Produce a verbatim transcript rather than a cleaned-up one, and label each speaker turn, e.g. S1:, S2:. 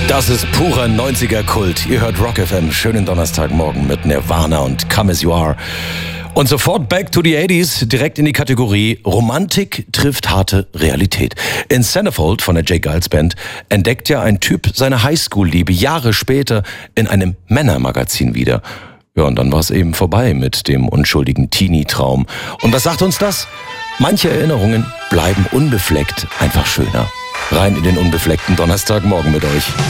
S1: Das ist purer neunziger-Kult. Ihr hört Rock F M. Schönen Donnerstagmorgen mit Nirvana und Come As You Are. Und sofort back to the eighties, direkt in die Kategorie Romantik trifft harte Realität. In Centerfold von der J. Geils Band entdeckt ja ein Typ seine Highschool-Liebe Jahre später in einem Männermagazin wieder. Ja, und dann war es eben vorbei mit dem unschuldigen Teenie-Traum. Und was sagt uns das? Manche Erinnerungen bleiben unbefleckt einfach schöner. Rein in den unbefleckten Donnerstagmorgen mit euch.